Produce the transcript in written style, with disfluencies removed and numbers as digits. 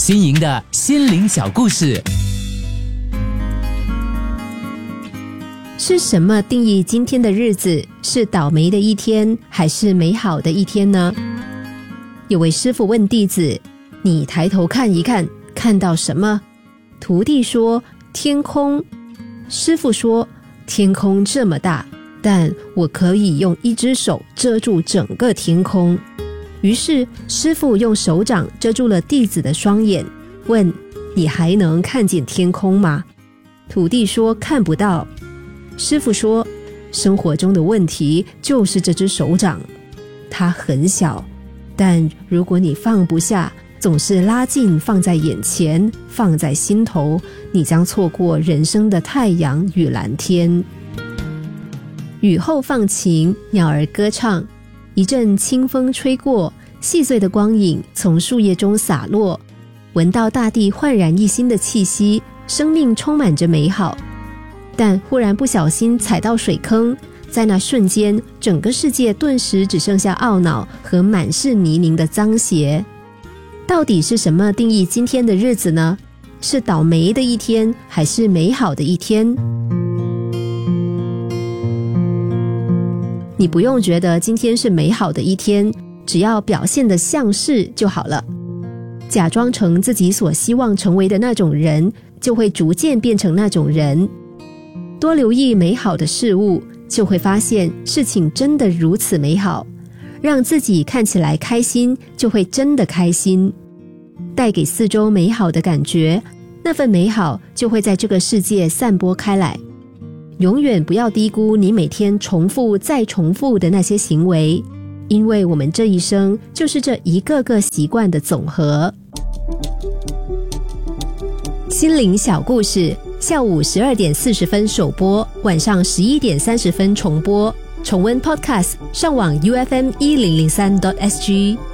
新颖的心灵小故事。 是什么定义今天的日子是倒霉的一天还是美好的一天呢？有位师傅问弟子，你抬头看一看，看到什么？徒弟说，天空。师傅说，天空这么大，但我可以用一只手遮住整个天空。于是师傅用手掌遮住了弟子的双眼，问，你还能看见天空吗？徒弟说，看不到。师傅说，生活中的问题就是这只手掌，它很小，但如果你放不下，总是拉近放在眼前，放在心头，你将错过人生的太阳与蓝天。雨后放晴，鸟儿歌唱，一阵清风吹过，细碎的光影从树叶中洒落，闻到大地焕然一新的气息，生命充满着美好。但忽然不小心踩到水坑，在那瞬间，整个世界顿时只剩下懊恼和满是泥泞的脏鞋。到底是什么定义今天的日子呢？是倒霉的一天，还是美好的一天？你不用觉得今天是美好的一天，只要表现得像是就好了。假装成自己所希望成为的那种人，就会逐渐变成那种人。多留意美好的事物，就会发现事情真的如此美好。让自己看起来开心，就会真的开心。带给四周美好的感觉，那份美好就会在这个世界散播开来。永远不要低估你每天重复再重复的那些行为，因为我们这一生就是这一个个习惯的总和。心灵小故事，下午12点40分首播，晚上11点30分重播。重温 Podcast， 上网 UFM1003.SG。